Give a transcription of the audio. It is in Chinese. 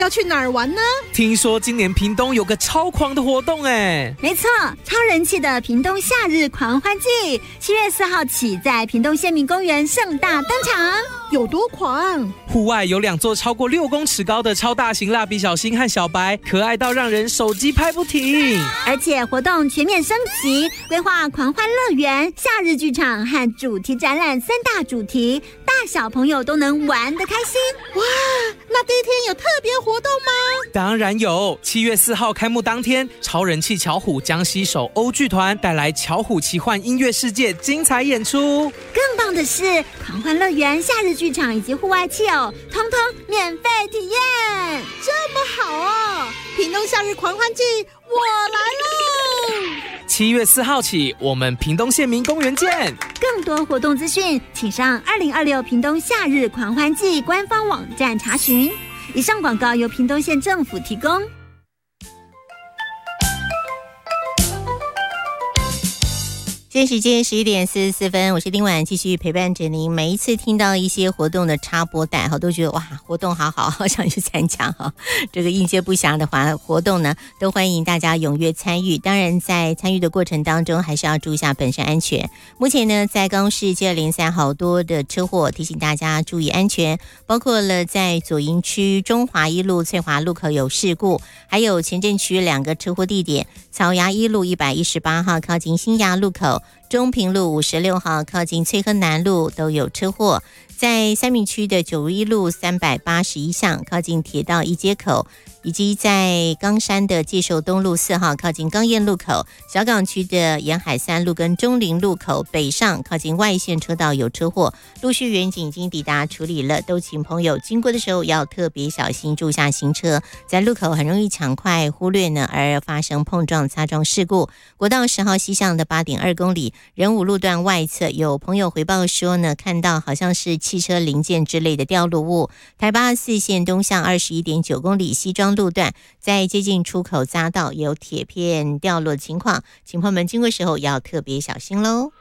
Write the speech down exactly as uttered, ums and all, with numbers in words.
要去哪儿玩呢？ 听说今年屏东有个超狂的活动哎！ 没错，超人气的屏东夏日狂欢季，七月四号起在屏东县民公园盛大登场。 有多狂？ 户外有两座超过六公尺高的超大型蜡笔小新和小白，可爱到让人手机拍不停。 而且活动全面升级，规划狂欢乐园、夏日剧场和主题展览三大主题，大小朋友都能玩得开心。 哇，那第一天有特别活动吗？ 当然有，七月四号开幕当天，超人气巧虎江西手欧剧团带来巧虎奇幻音乐世界精彩演出。 更棒的是，狂欢乐园、夏日剧场以及户外汽偶，通通免费体验。 这么好哦！屏东夏日狂欢季，我来喽！ 七月四号起，我们屏东县民公园见。 更多活动资讯，请上二零二六屏东夏日狂欢季官方网站查询。以上广告由屏东县政府提供。现在时间十一点四十四分，我是丁婉，继续陪伴着您。每一次听到一些活动的插播带，哈，都觉得哇，活动好好，好想去参加哈。这个应接不暇的话活动呢，都欢迎大家踊跃参与。当然，在参与的过程当中，还是要注意一下本身安全。目前呢，在高雄市接二连三好多的车祸，提醒大家注意安全，包括了在左营区中华一路翠华路口有事故，还有前镇区两个车祸地点，草衙一路一百一十八号靠近新衙路口。中平路五十六号靠近翠河南路都有车祸，在三民区的九如一路三百八十一巷靠近铁道一街口，以及在冈山的介寿东路四号靠近冈燕路口，小港区的沿海三路跟中林路口北上靠近外线车道有车祸，陆续员警已经抵达处理了，都请朋友经过的时候要特别小心，注意下行车，在路口很容易抢快忽略呢而发生碰撞擦撞事故。国道十号西向的 八点二公里仁武路段外侧，有朋友回报说呢，看到好像是汽车零件之类的掉落物。台八四线东向 二十一点九公里西庄路段，在接近出口匝道有铁片掉落情况，请朋友们经过时候要特别小心咯。